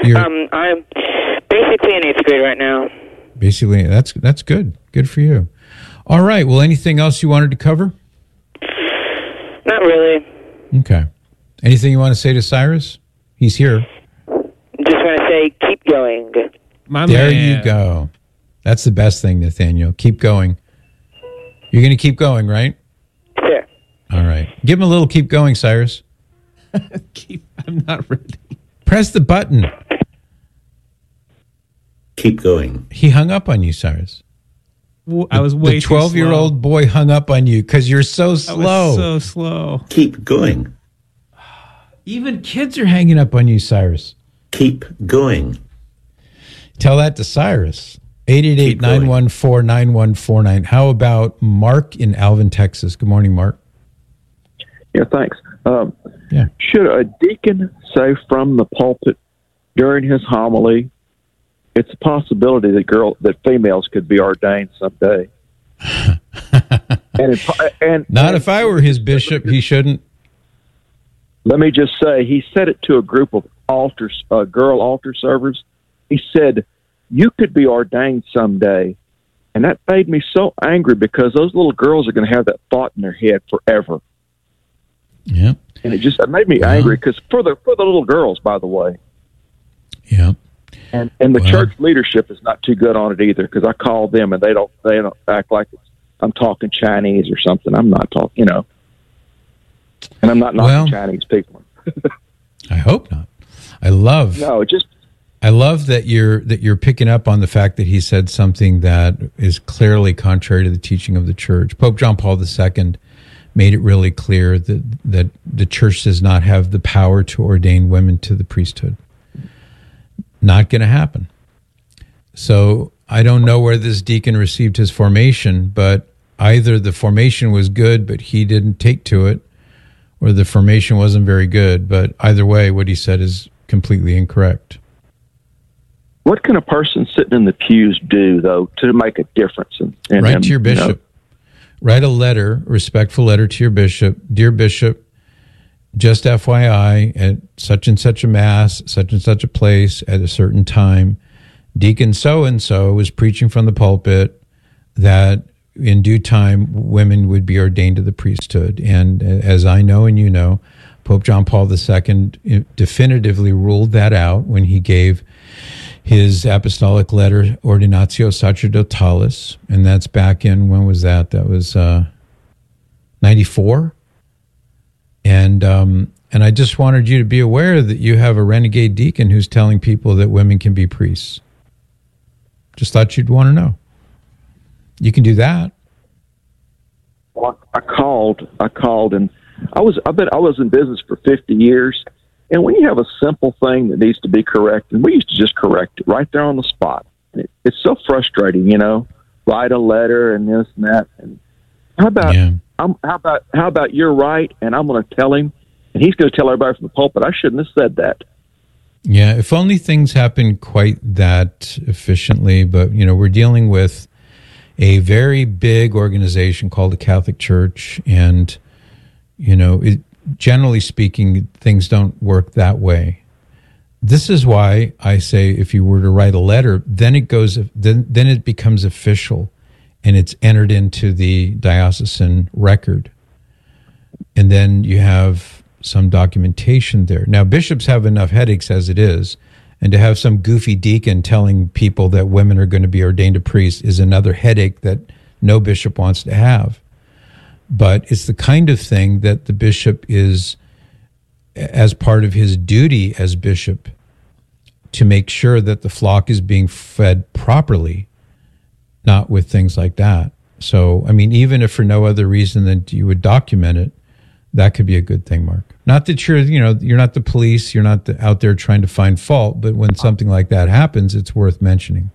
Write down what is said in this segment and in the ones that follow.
I'm basically in 8th grade right now. Basically, that's good. Good for you. All right. Well, anything else you wanted to cover? Not really. Okay. Anything you want to say to Cyrus? He's here. Just want to say, keep going. There you go. That's the best thing, Nathaniel. Keep going. You're going to keep going, right? Sure. All right. Give him a little keep going, Cyrus. I'm not ready. Press the button. Keep going. He hung up on you, Cyrus. I was way The 12-year-old boy hung up on you because you're so slow. I was so slow. Keep going. Even kids are hanging up on you, Cyrus. Keep going. Tell that to Cyrus. 888-914-9149. How about Mark in Alvin, Texas? Good morning, Mark. Yeah, thanks. Yeah. Should a deacon say from the pulpit during his homily, it's a possibility that females could be ordained someday? Not if I were his bishop, he shouldn't. Let me just say, he said it to a group of girl altar servers. He said, you could be ordained someday. And that made me so angry because those little girls are going to have that thought in their head forever. Yeah. And it made me angry because for the little girls, by the way. Yeah. And the church leadership is not too good on it either because I called them and they don't act like I'm talking Chinese or something. I'm not talking, and I'm not knocking Chinese people. I hope not. I love that you're picking up on the fact that he said something that is clearly contrary to the teaching of the church. Pope John Paul II made it really clear that the church does not have the power to ordain women to the priesthood. Not going to happen. So I don't know where this deacon received his formation, but either the formation was good, but he didn't take to it, or the formation wasn't very good. But either way, what he said is completely incorrect. What can a person sitting in the pews do, though, to make a difference? Write to your bishop. Write a respectful letter to your bishop. Dear Bishop, just FYI, at such and such a mass, such and such a place, at a certain time, Deacon so-and-so was preaching from the pulpit that in due time women would be ordained to the priesthood. And as I know and you know, Pope John Paul II definitively ruled that out when he gave his apostolic letter, Ordinatio Sacerdotalis, and that's back in, when was that? That was 94. And I just wanted you to be aware that you have a renegade deacon who's telling people that women can be priests. Just thought you'd want to know. You can do that. Well, I called, and I was in business for 50 years. And when you have a simple thing that needs to be corrected, we used to just correct it right there on the spot. It's so frustrating, write a letter and this and that. And how about you're right, and I'm going to tell him, and he's going to tell everybody from the pulpit, I shouldn't have said that. Yeah, if only things happen quite that efficiently. But, we're dealing with a very big organization called the Catholic Church, and, generally speaking, things don't work that way. This is why I say if you were to write a letter, then it becomes official, and it's entered into the diocesan record. And then you have some documentation there. Now, bishops have enough headaches as it is, and to have some goofy deacon telling people that women are going to be ordained a priest is another headache that no bishop wants to have. But it's the kind of thing that the bishop is, as part of his duty as bishop, to make sure that the flock is being fed properly, not with things like that. So, even if for no other reason than you would document it, that could be a good thing, Mark. Not that you're not the police, you're not out there trying to find fault, but when something like that happens, it's worth mentioning.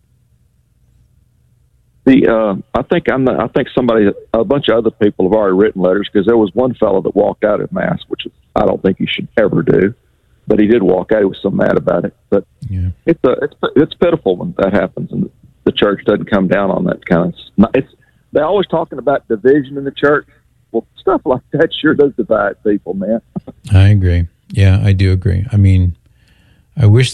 I think a bunch of other people have already written letters, because there was one fellow that walked out at mass, which I don't think he should ever do, but he did walk out. He was so mad about it. But yeah. It's pitiful when that happens, and the church doesn't come down on that kind of. They're always talking about division in the church. Well, stuff like that sure does divide people, man. I agree. Yeah, I do agree. I wish